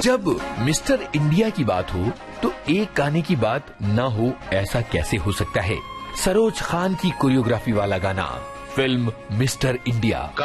जब mister India की बात हो तो एक गाने की बात ना हो ऐसा कैसे हो सकता है। सरोज खान की कोरियोग्राफी वाला गाना, फिल्म मिस्टर इंडिया।